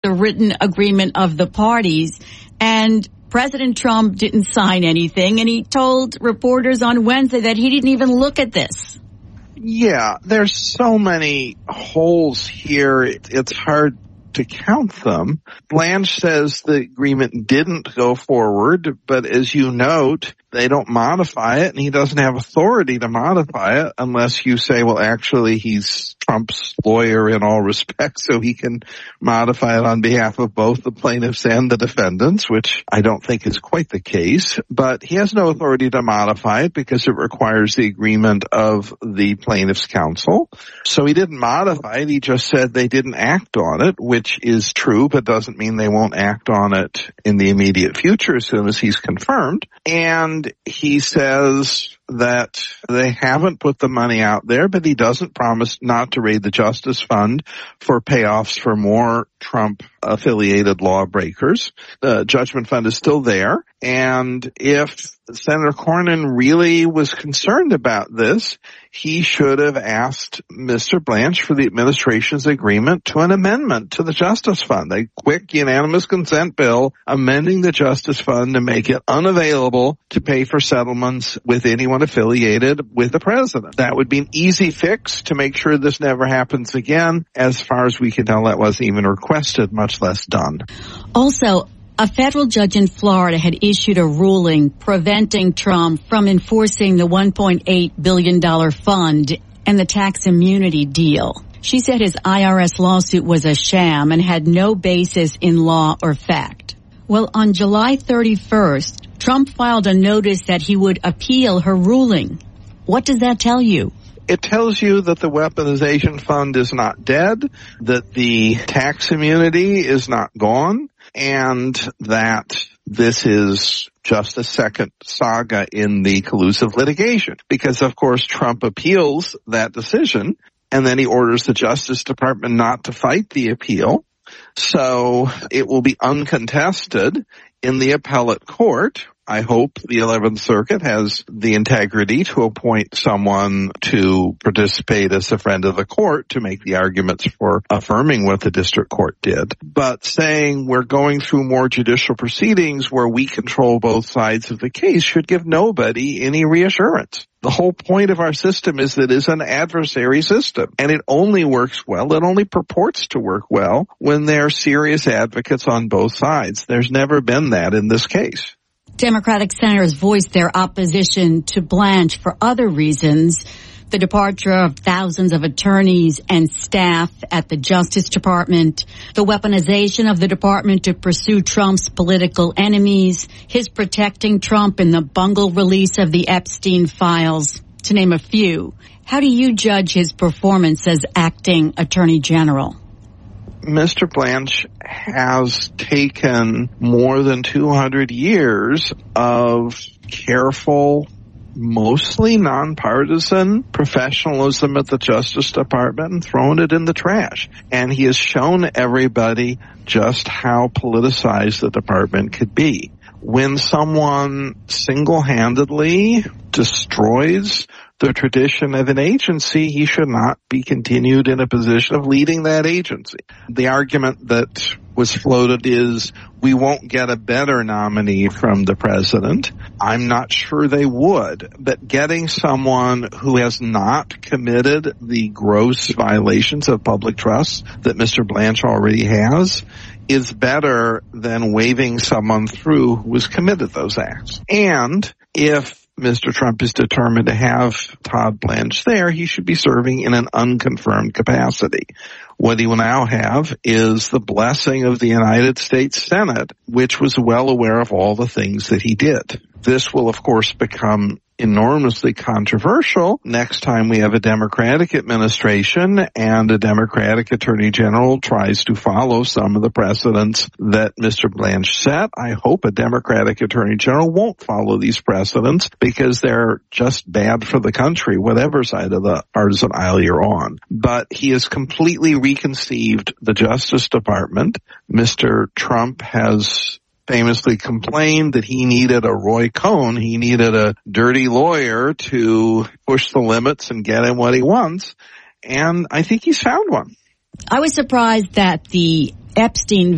the written agreement of the parties. And President Trump didn't sign anything, and he told reporters on Wednesday that he didn't even look at this. Yeah, there's so many holes here, it's hard to count them. Blanche says the agreement didn't go forward, but as you note, they don't modify it, and he doesn't have authority to modify it unless you say, well, actually, he's Trump's lawyer in all respects, so he can modify it on behalf of both the plaintiffs and the defendants, which I don't think is quite the case. But he has no authority to modify it because it requires the agreement of the plaintiff's counsel. So he didn't modify it. He just said they didn't act on it, which is true, but doesn't mean they won't act on it in the immediate future as soon as he's confirmed. And he says that they haven't put the money out there, but he doesn't promise not to raid the Justice Fund for payoffs for more Trump-affiliated lawbreakers. The Judgment Fund is still there, and if Senator Cornyn really was concerned about this, he should have asked Mr. Blanche for the administration's agreement to an amendment to the Justice Fund, a quick unanimous consent bill amending the Justice Fund to make it unavailable to pay for settlements with anyone affiliated with the president. That would be an easy fix to make sure this never happens again. As far as we can tell, that wasn't even requested, much less done. Also, a federal judge in Florida had issued a ruling preventing Trump from enforcing the $1.8 billion fund and the tax immunity deal. She said his IRS lawsuit was a sham and had no basis in law or fact. Well, on July 31st, Trump filed a notice that he would appeal her ruling. What does that tell you? It tells you that the weaponization fund is not dead, that the tax immunity is not gone, and that this is just a second saga in the collusive litigation. Because, of course, Trump appeals that decision, and then he orders the Justice Department not to fight the appeal. So it will be uncontested in the appellate court. I hope the 11th Circuit has the integrity to appoint someone to participate as a friend of the court to make the arguments for affirming what the district court did. But saying we're going through more judicial proceedings where we control both sides of the case should give nobody any reassurance. The whole point of our system is that it's an adversary system, and it only works well, it only purports to work well when there are serious advocates on both sides. There's never been that in this case. Democratic senators voiced their opposition to Blanche for other reasons. The departure of thousands of attorneys and staff at the Justice Department, the weaponization of the department to pursue Trump's political enemies, his protecting Trump in the bungled release of the Epstein files, to name a few. How do you judge his performance as acting Attorney General? Mr. Blanche has taken more than 200 years of careful, mostly nonpartisan professionalism at the Justice Department and thrown it in the trash. And he has shown everybody just how politicized the department could be. When someone single-handedly destroys the tradition of an agency, he should not be continued in a position of leading that agency. The argument that was floated is we won't get a better nominee from the president. I'm not sure they would, but getting someone who has not committed the gross violations of public trust that Mr. Blanche already has is better than waving someone through who has committed those acts. And if Mr. Trump is determined to have Todd Blanche there, he should be serving in an unconfirmed capacity. What he will now have is the blessing of the United States Senate, which was well aware of all the things that he did. This will, of course, become enormously controversial next time we have a Democratic administration and a Democratic Attorney General tries to follow some of the precedents that Mr. Blanche set. I hope a Democratic Attorney General won't follow these precedents because they're just bad for the country, whatever side of the partisan aisle you're on. But he has completely reconceived the Justice Department. Mr. Trump has famously complained that he needed a Roy Cohn. He needed a dirty lawyer to push the limits and get him what he wants. And I think he's found one. I was surprised that the Epstein